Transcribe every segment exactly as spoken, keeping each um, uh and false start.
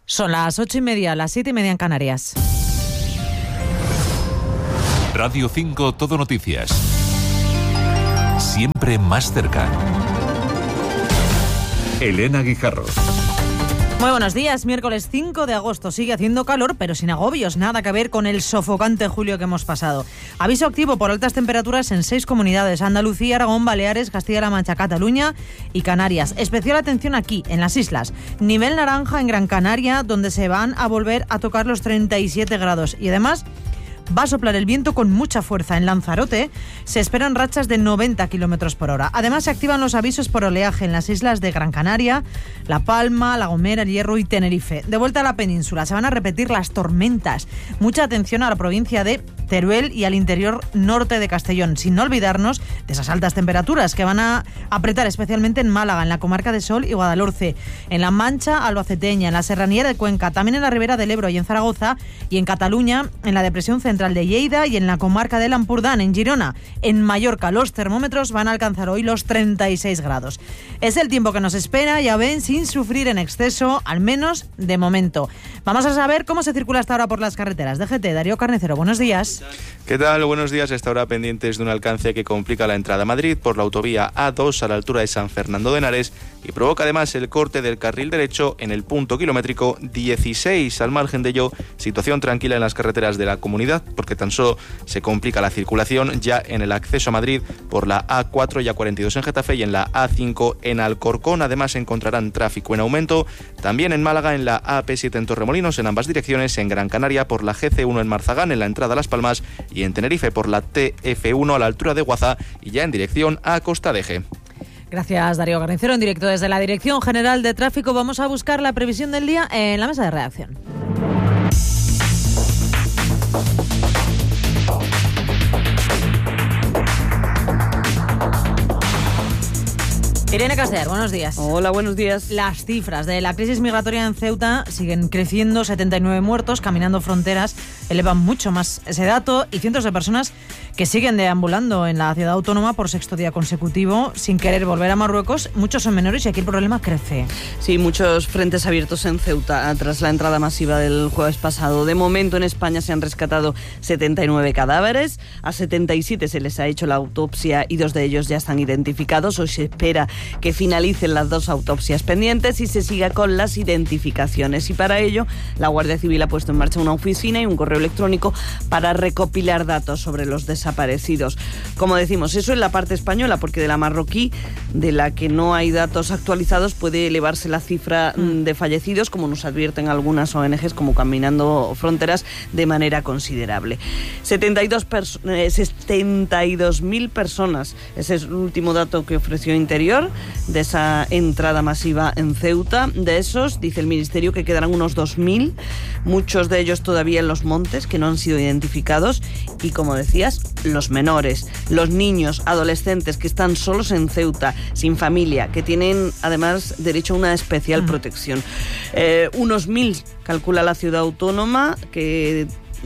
Son las ocho y media, las siete y media en Canarias. Radio cinco Todo Noticias. Siempre más cerca. Elena Guijarro. Muy buenos días, miércoles cinco de agosto. Sigue haciendo calor, pero sin agobios, nada que ver con el sofocante julio que hemos pasado. Aviso activo por altas temperaturas en seis comunidades: Andalucía, Aragón, Baleares, Castilla-La Mancha, Cataluña y Canarias. Especial atención aquí, en las islas. Nivel naranja en Gran Canaria, donde se van a volver a tocar los treinta y siete grados. Y además va a soplar el viento con mucha fuerza. En Lanzarote se esperan rachas de noventa kilómetros por hora. Además, se activan los avisos por oleaje en las islas de Gran Canaria, La Palma, La Gomera, El Hierro y Tenerife. De vuelta a la península, se van a repetir las tormentas. Mucha atención a la provincia de Teruel y al interior norte de Castellón, sin olvidarnos de esas altas temperaturas que van a apretar especialmente en Málaga, en la comarca de Sol y Guadalhorce, en La Mancha albaceteña, en la serranía de Cuenca, también en la Ribera del Ebro y en Zaragoza, y en Cataluña, en la depresión central de Lleida y en la comarca del Ampurdán, en Girona. En Mallorca los termómetros van a alcanzar hoy los treinta y seis grados. Es el tiempo que nos espera, ya ven, sin sufrir en exceso, al menos de momento. Vamos a saber cómo se circula hasta ahora por las carreteras. D G T, Darío Carnicero, buenos días. ¿Qué tal? Buenos días. Hasta ahora pendientes de un alcance que complica la entrada a Madrid por la autovía A dos a la altura de San Fernando de Henares y provoca además el corte del carril derecho en el punto kilométrico dieciséis. Al margen de ello, situación tranquila en las carreteras de la comunidad, porque tan solo se complica la circulación ya en el acceso a Madrid por la A cuatro y A cuarenta y dos en Getafe y en la A cinco en Alcorcón. Además encontrarán tráfico en aumento también en Málaga en la A P siete en Torremolinos en ambas direcciones, en Gran Canaria por la G C uno en Marzagán en la entrada a Las Palmas y en Tenerife por la T F uno a la altura de Guaza y ya en dirección a Costa de Eje. Gracias, Darío Carnicero. En directo desde la Dirección General de Tráfico vamos a buscar la previsión del día en la mesa de redacción. Irene Caster, buenos días. Hola, buenos días. Las cifras de la crisis migratoria en Ceuta siguen creciendo, setenta y nueve muertos, caminando fronteras, elevan mucho más ese dato y cientos de personas que siguen deambulando en la ciudad autónoma por sexto día consecutivo sin querer volver a Marruecos. Muchos son menores y aquí el problema crece. Sí, muchos frentes abiertos en Ceuta tras la entrada masiva del jueves pasado. De momento en España se han rescatado setenta y nueve cadáveres, a setenta y siete se les ha hecho la autopsia y dos de ellos ya están identificados. Hoy se espera que finalicen las dos autopsias pendientes y se siga con las identificaciones. Y para ello, la Guardia Civil ha puesto en marcha una oficina y un correo electrónico para recopilar datos sobre los desaparecidos. Como decimos, eso en la parte española, porque de la marroquí, de la que no hay datos actualizados, puede elevarse la cifra de fallecidos, como nos advierten algunas O N Ges, como Caminando Fronteras, de manera considerable. setenta y dos pers- eh, setenta y dos mil personas, ese es el último dato que ofreció Interior, de esa entrada masiva en Ceuta. De esos, dice el Ministerio, que quedarán unos dos mil, muchos de ellos todavía en los montes, que no han sido identificados, y como decías, los menores, los niños, adolescentes que están solos en Ceuta, sin familia, que tienen además derecho a una especial protección. Eh, unos mil, calcula la ciudad autónoma, que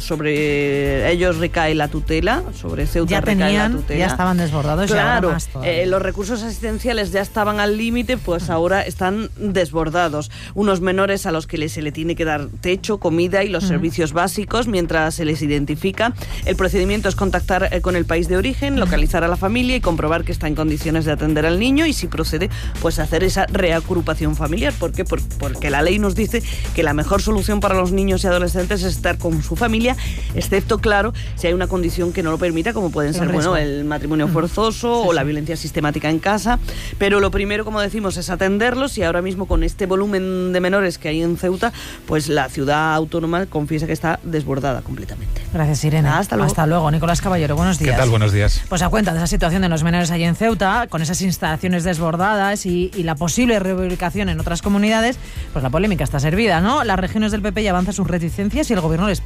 sobre ellos recae la tutela, sobre Ceuta ya recae tenían, la tutela. Ya estaban desbordados. Claro, y ahora más eh, los recursos asistenciales ya estaban al límite, pues ahora están desbordados. Unos menores a los que se le tiene que dar techo, comida y los uh-huh. servicios básicos mientras se les identifica. El procedimiento es contactar eh, con el país de origen, localizar a la familia y comprobar que está en condiciones de atender al niño y, si procede, pues hacer esa reagrupación familiar. ¿Por qué? Por, porque la ley nos dice que la mejor solución para los niños y adolescentes es estar con su familia, excepto, claro, si hay una condición que no lo permita, como pueden ser, bueno, el matrimonio forzoso sí, o la violencia sistemática en casa. Pero lo primero, como decimos, es atenderlos, y ahora mismo, con este volumen de menores que hay en Ceuta, pues la ciudad autónoma confiesa que está desbordada completamente. Gracias, Irene. Hasta luego. Hasta luego. Nicolás Caballero, buenos días. ¿Qué tal? Buenos días. Pues a cuenta de esa situación de los menores allí en Ceuta, con esas instalaciones desbordadas y, y la posible reubicación en otras comunidades, pues la polémica está servida, ¿no? Las regiones del P P ya avanzan sus reticencias y el gobierno les pide responsabilidad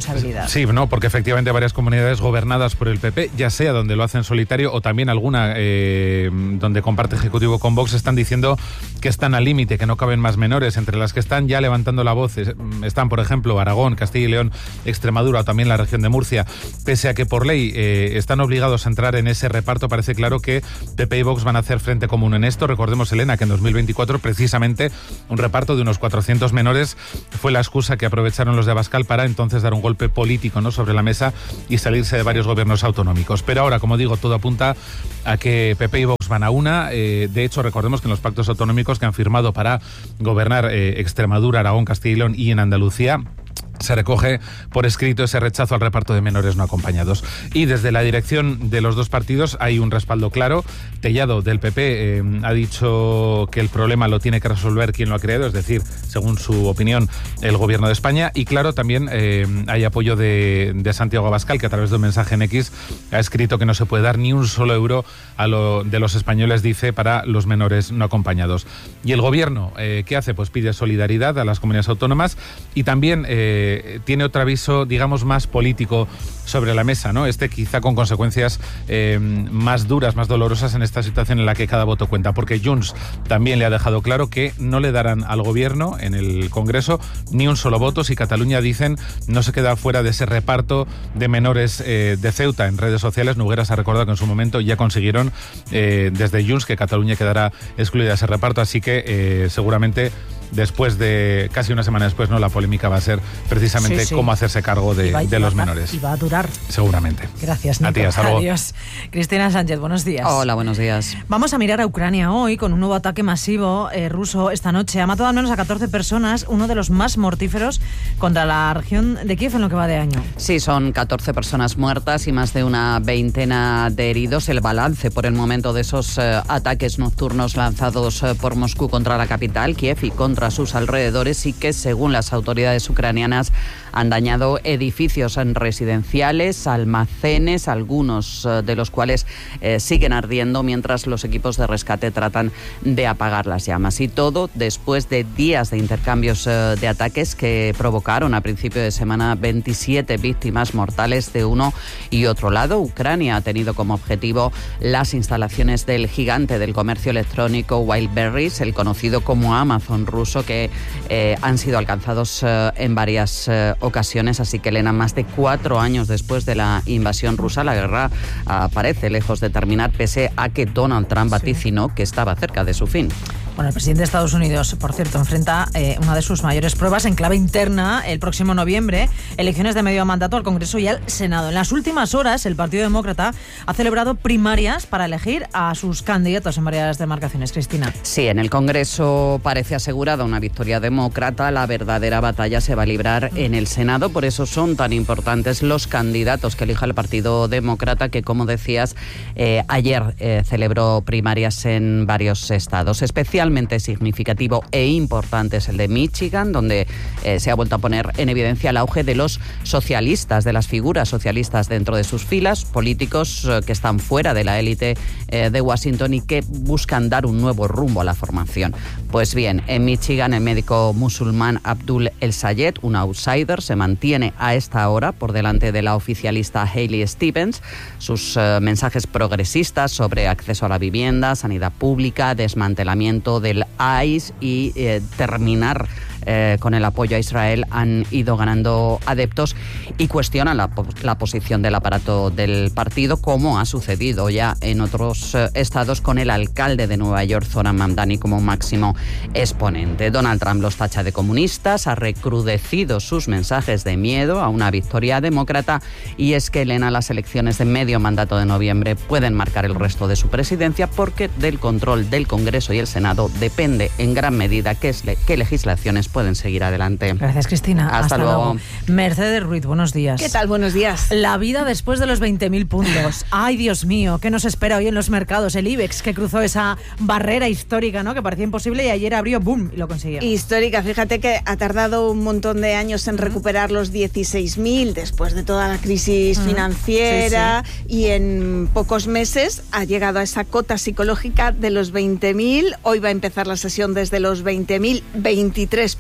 responsabilidad. Sí, no, porque efectivamente varias comunidades gobernadas por el P P, ya sea donde lo hacen solitario o también alguna eh, donde comparte ejecutivo con Vox, están diciendo que están al límite, que no caben más menores. Entre las que están ya levantando la voz están, por ejemplo, Aragón, Castilla y León, Extremadura o también la región de Murcia. Pese a que por ley eh, están obligados a entrar en ese reparto, parece claro que P P y Vox van a hacer frente común en esto. Recordemos, Elena, que en dos mil veinticuatro precisamente un reparto de unos cuatrocientos menores fue la excusa que aprovecharon los de Abascal para entonces dar un golpe político, ¿no?, sobre la mesa y salirse de varios gobiernos autonómicos. Pero ahora, como digo, todo apunta a que P P y Vox van a una. Eh, de hecho, recordemos que en los pactos autonómicos que han firmado para gobernar eh, Extremadura, Aragón, Castilla y León y en Andalucía, se recoge por escrito ese rechazo al reparto de menores no acompañados. Y desde la dirección de los dos partidos hay un respaldo claro. Tellado, del P P, eh, ha dicho que el problema lo tiene que resolver quien lo ha creado, es decir, según su opinión, el Gobierno de España. Y claro, también eh, hay apoyo de, de Santiago Abascal, que a través de un mensaje en X ha escrito que no se puede dar ni un solo euro a lo de los españoles, dice, para los menores no acompañados. Y el Gobierno, eh, ¿qué hace? Pues pide solidaridad a las comunidades autónomas y también eh, tiene otro aviso, digamos, más político sobre la mesa, ¿no? Este quizá con consecuencias eh, más duras, más dolorosas en esta situación en la que cada voto cuenta, porque Junts también le ha dejado claro que no le darán al Gobierno en el Congreso ni un solo voto si Cataluña, dicen, no se queda fuera de ese reparto de menores eh, de Ceuta. En redes sociales, Nogueras ha recordado que en su momento ya consiguieron eh, desde Junts que Cataluña quedará excluida de ese reparto, así que eh, seguramente después de, casi una semana después, no, la polémica va a ser precisamente sí, sí. cómo hacerse cargo de, va, de los va, menores. Y va a durar. Seguramente. Gracias, Nico. A ti, hasta luego. Adiós. Cristina Sánchez, buenos días. Hola, buenos días. Vamos a mirar a Ucrania hoy con un nuevo ataque masivo eh, ruso esta noche. Ha matado al menos a catorce personas, uno de los más mortíferos contra la región de Kiev en lo que va de año. Sí, son catorce personas muertas y más de una veintena de heridos. El balance por el momento de esos eh, ataques nocturnos lanzados eh, por Moscú contra la capital, Kiev, y contra a sus alrededores, y que, según las autoridades ucranianas, han dañado edificios residenciales, almacenes, algunos de los cuales eh, siguen ardiendo mientras los equipos de rescate tratan de apagar las llamas. Y todo después de días de intercambios eh, de ataques que provocaron a principio de semana veintisiete víctimas mortales de uno y otro lado. Ucrania ha tenido como objetivo las instalaciones del gigante del comercio electrónico Wildberries, el conocido como Amazon ruso, que eh, han sido alcanzados eh, en varias eh, ocasiones. Así que, Elena, más de cuatro años después de la invasión rusa, la guerra uh, parece lejos de terminar, pese a que Donald Trump vaticinó sí. que estaba cerca de su fin. Bueno, el presidente de Estados Unidos, por cierto, enfrenta eh, una de sus mayores pruebas en clave interna el próximo noviembre, elecciones de medio mandato al Congreso y al Senado. En las últimas horas, el Partido Demócrata ha celebrado primarias para elegir a sus candidatos en varias demarcaciones. Cristina. Sí, en el Congreso parece asegurada una victoria demócrata. La verdadera batalla se va a librar en el Senado. Por eso son tan importantes los candidatos que elija el Partido Demócrata, que, como decías, eh, ayer eh, celebró primarias en varios estados. Especialmente significativo e importante es el de Michigan, donde eh, se ha vuelto a poner en evidencia el auge de los socialistas, de las figuras socialistas dentro de sus filas, políticos eh, que están fuera de la élite eh, de Washington y que buscan dar un nuevo rumbo a la formación. Pues bien, en Michigan, el médico musulmán Abdul El Sayed, un outsider, se mantiene a esta hora por delante de la oficialista Hailey Stevens. Sus eh, mensajes progresistas sobre acceso a la vivienda, sanidad pública, desmantelamiento del I C E y eh, terminar eh, con el apoyo a Israel han ido ganando adeptos y cuestionan la, la posición del aparato del partido, como ha sucedido ya en otros eh, estados con el alcalde de Nueva York, Zohran Mamdani, como máximo exponente. Donald Trump los tacha de comunistas, ha recrudecido sus mensajes de miedo a una victoria demócrata, y es que, Elena, las elecciones de medio mandato de noviembre pueden marcar el resto de su presidencia, porque del control del Congreso y el Senado depende en gran medida qué, es, qué legislaciones pueden seguir adelante. Gracias, Cristina. Hasta, Hasta luego. luego. Mercedes Ruiz, buenos días. ¿Qué tal? Buenos días. La vida después de los veinte mil puntos. Ay, Dios mío, ¿qué nos espera hoy en los mercados? El IBEX, que cruzó esa barrera histórica, ¿no?, que parecía imposible, y ayer abrió, boom, y lo consiguió. Histórica, fíjate que ha tardado un montón de años en recuperar los dieciséis mil después de toda la crisis uh-huh. financiera, sí, sí. y en pocos meses ha llegado a esa cota psicológica de los veinte mil. Hoy va a empezar la sesión desde los veinte mil veintitrés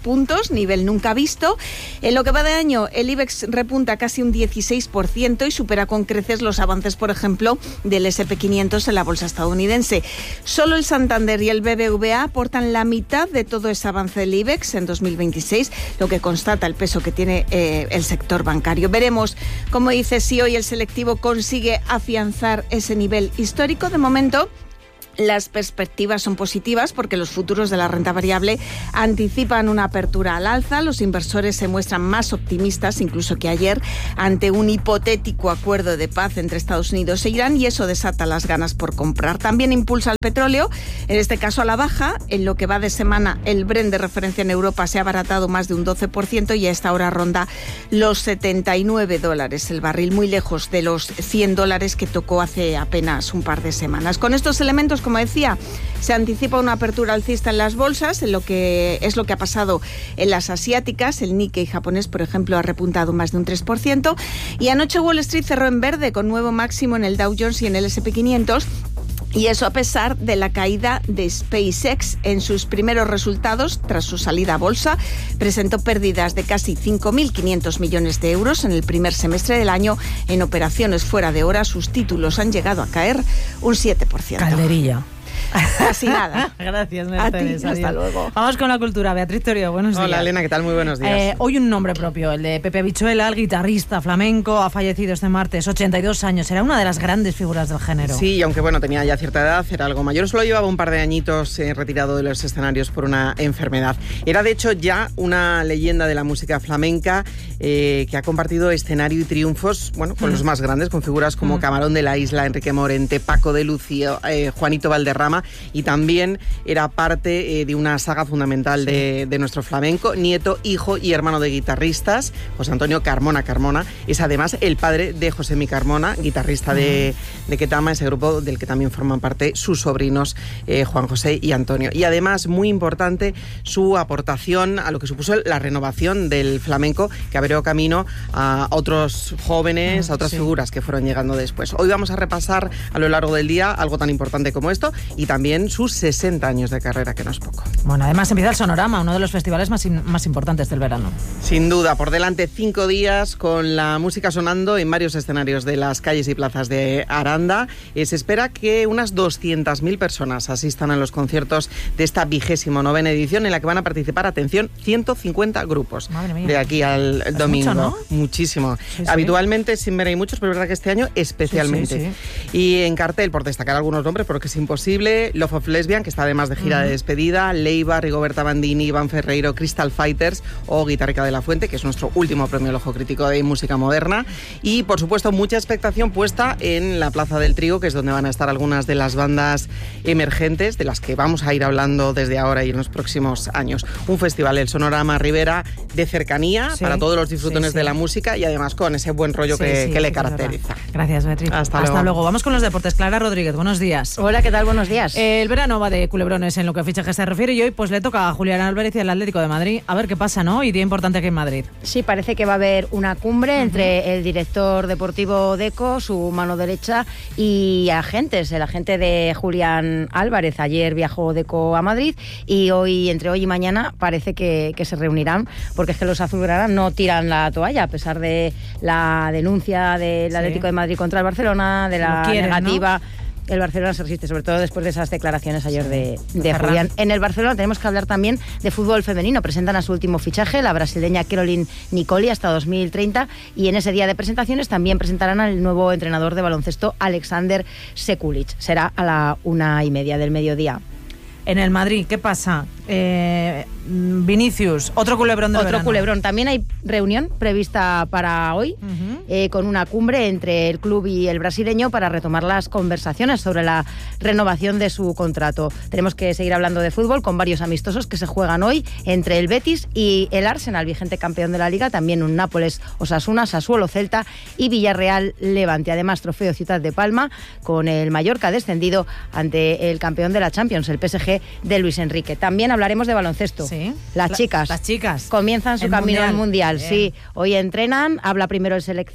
puntos, nivel nunca visto. En lo que va de año, el IBEX repunta casi un dieciséis por ciento y supera con creces los avances, por ejemplo, del ese and pe quinientos en la bolsa estadounidense. Solo el Santander y el be be ve a aportan la mitad de todo ese avance del IBEX en dos mil veintiséis, lo que constata el peso que tiene eh, el sector bancario. Veremos, como dice, si hoy el selectivo consigue afianzar ese nivel histórico. De momento, las perspectivas son positivas porque los futuros de la renta variable anticipan una apertura al alza. Los inversores se muestran más optimistas incluso que ayer ante un hipotético acuerdo de paz entre Estados Unidos e Irán, y eso desata las ganas por comprar. También impulsa el petróleo, en este caso a la baja. En lo que va de semana, el Brent de referencia en Europa se ha abaratado más de un doce por ciento y a esta hora ronda los setenta y nueve dólares el barril, muy lejos de los cien dólares que tocó hace apenas un par de semanas. Con estos elementos, como decía, se anticipa una apertura alcista en las bolsas, en lo que es lo que ha pasado en las asiáticas. El Nikkei japonés, por ejemplo, ha repuntado más de un tres por ciento y anoche Wall Street cerró en verde con nuevo máximo en el Dow Jones y en el ese and pe quinientos. Y eso a pesar de la caída de SpaceX en sus primeros resultados tras su salida a bolsa. Presentó pérdidas de casi cinco mil quinientos millones de euros en el primer semestre del año. En operaciones fuera de hora, sus títulos han llegado a caer un siete por ciento. Calderilla. Casi nada. Gracias, A ti, Mercedes. hasta Adiós. luego. Vamos con la cultura. Beatriz Torio, buenos días. Hola, Elena, ¿qué tal? Muy buenos días. Eh, hoy un nombre propio, el de Pepe Bichuela, el guitarrista flamenco, ha fallecido este martes, ochenta y dos años. Era una de las grandes figuras del género. Sí, y aunque bueno, tenía ya cierta edad, era algo mayor. Solo llevaba un par de añitos eh, retirado de los escenarios por una enfermedad. Era de hecho ya una leyenda de la música flamenca eh, que ha compartido escenario y triunfos, bueno, con mm. los más grandes, con figuras como mm. Camarón de la Isla, Enrique Morente, Paco de Lucía, eh, Juanito Valderrama, y también era parte eh, de una saga fundamental sí. de, de nuestro flamenco, nieto, hijo y hermano de guitarristas. José Antonio Carmona Carmona es además el padre de Josemi Carmona, guitarrista mm. de, de Ketama, ese grupo del que también forman parte sus sobrinos eh, Juan José y Antonio. Y además, muy importante, su aportación a lo que supuso la renovación del flamenco, que abrió camino a otros jóvenes, mm, a otras sí. figuras que fueron llegando después. Hoy vamos a repasar a lo largo del día algo tan importante como esto y también sus sesenta años de carrera, que no es poco. Bueno, además empieza el Sonorama, uno de los festivales más, in, más importantes del verano. Sin duda, por delante cinco días con la música sonando en varios escenarios de las calles y plazas de Aranda. Eh, se espera que unas doscientas mil personas asistan a los conciertos de esta vigésimo novena edición, en la que van a participar, atención, ciento cincuenta grupos. Madre mía. De aquí al es domingo. Mucho, ¿no? Muchísimo. Sí, sí. Habitualmente sin ver hay muchos, pero es verdad que este año especialmente. Sí, sí, sí. Y en cartel, por destacar algunos nombres, porque es imposible, Love of Lesbian, que está además de gira uh-huh. de despedida, Leiva, Rigoberta Bandini, Iván Ferreiro, Crystal Fighters o Guitarrica de la Fuente, que es nuestro último premio al Ojo Crítico de música moderna. Y, por supuesto, mucha expectación puesta en la Plaza del Trigo, que es donde van a estar algunas de las bandas emergentes, de las que vamos a ir hablando desde ahora y en los próximos años. Un festival, el Sonorama Ribera, de cercanía sí, para todos los disfrutones sí, sí. de la música y además con ese buen rollo sí, que, sí, que le sí, caracteriza. Gracias, Beatriz. Hasta, Hasta luego. luego. Vamos con los deportes. Clara Rodríguez, buenos días. Hola, ¿qué tal? Buenos días. Eh, el verano va de culebrones en lo que a fichajes se refiere y hoy pues le toca a Julián Álvarez y al Atlético de Madrid. A ver qué pasa, ¿no? Y día importante aquí en Madrid. Sí, parece que va a haber una cumbre uh-huh. entre el director deportivo Deco, su mano derecha, y agentes. El agente de Julián Álvarez. Ayer viajó Deco a Madrid y hoy, entre hoy y mañana, parece que, que se reunirán, porque es que los azulgranas no tiran la toalla, a pesar de la denuncia del sí. Atlético de Madrid contra el Barcelona, de la quieren, negativa... ¿no? El Barcelona se resiste, sobre todo después de esas declaraciones ayer de, de Julián. En el Barcelona tenemos que hablar también de fútbol femenino. Presentan a su último fichaje, la brasileña Caroline Nicoli, hasta dos mil treinta, y en ese día de presentaciones también presentarán al nuevo entrenador de baloncesto, Alexander Sekulic. Será a la una y media del mediodía. En el Madrid, ¿qué pasa? Eh, Vinicius, otro culebrón del Otro verano. culebrón. También hay reunión prevista para hoy, uh-huh. eh, con una cumbre entre el club y el brasileño para retomar las conversaciones sobre la renovación de su contrato. Tenemos que seguir hablando de fútbol con varios amistosos que se juegan hoy entre el Betis y el Arsenal, vigente campeón de la Liga, también un Nápoles Osasuna, Sassuolo Celta y Villarreal Levante. Además, trofeo Ciudad de Palma con el Mallorca descendido ante el campeón de la Champions, el P S G de Luis Enrique. También hablaremos de baloncesto. Sí. Las la, chicas. Las chicas. Comienzan su el camino mundial. al Mundial. Bien. Sí. Hoy entrenan, habla primero el seleccionador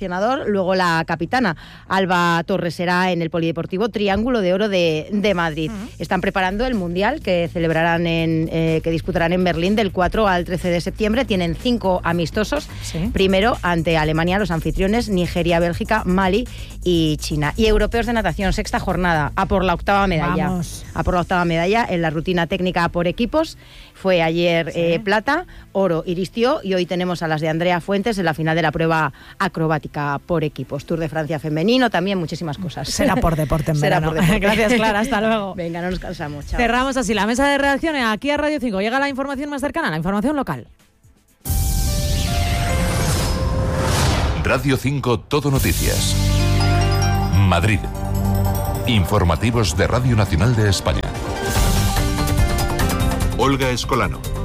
seleccionador. Luego la capitana, Alba Torres, será en el Polideportivo Triángulo de Oro de, de Madrid. Uh-huh. Están preparando el Mundial que celebrarán en, eh, que disputarán en Berlín del cuatro al trece de septiembre. Tienen cinco amistosos. ¿Sí? Primero ante Alemania, los anfitriones, Nigeria, Bélgica, Mali y China. Y europeos de natación, sexta jornada, a por la octava medalla. Vamos. A por la octava medalla en la rutina técnica por equipos. Fue ayer sí. eh, plata, oro y listio, y hoy tenemos a las de Andrea Fuentes en la final de la prueba acrobática por equipos. Tour de Francia femenino, también muchísimas cosas. Será por deporte en verano. Será por deporte. Gracias, Clara, hasta luego. Venga, no nos cansamos. Chao. Cerramos así la mesa de redacción aquí a Radio cinco. Llega la información más cercana, la información local. Radio cinco Todo Noticias. Madrid. Informativos de Radio Nacional de España. Olga Escolano.